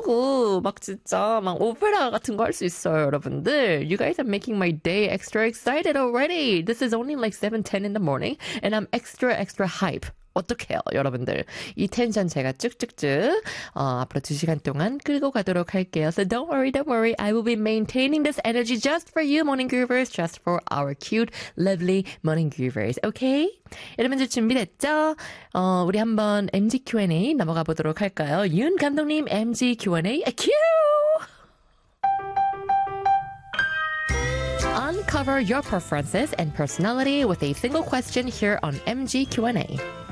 하고 막 진짜 막 오페라 같은 거 할 수 있어요, 여러분들. You guys are making my day extra excited already. This is only like 7:10 in the morning and I'm extra hype. 어떡해요, 여러분들. 이 텐션 제가 쭉쭉쭉 앞으로 2시간 동안 끌고 가도록 할게요. So don't worry. I will be maintaining this energy just for you, morning groovers. Just for our cute, lovely morning groovers. Okay? 여러분들 준비됐죠? 우리 한번 MG Q&A 넘어가 보도록 할까요? 윤 감독님 MG Q&A 큐! Uncover your preferences and personality with a single question here on MG Q&A.